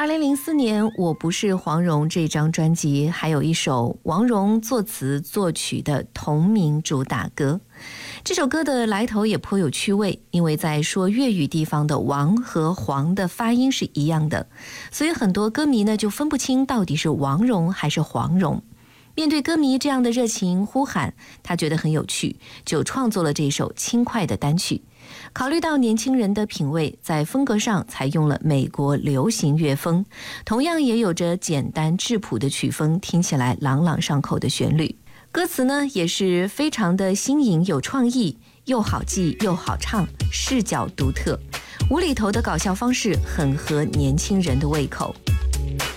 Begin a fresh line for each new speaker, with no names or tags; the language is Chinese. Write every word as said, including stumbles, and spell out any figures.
二零零四年，我不是黄蓉这张专辑还有一首王蓉作词作曲的同名主打歌。这首歌的来头也颇有趣味，因为在说粤语地方的王和黄的发音是一样的，所以很多歌迷呢就分不清到底是王蓉还是黄蓉。面对歌迷这样的热情呼喊，他觉得很有趣，就创作了这首轻快的单曲。考虑到年轻人的品味，在风格上采用了美国流行乐风，同样也有着简单质朴的曲风，听起来朗朗上口的旋律。歌词呢也是非常的新颖有创意，又好记又好唱，视角独特，无厘头的搞笑方式很合年轻人的胃口。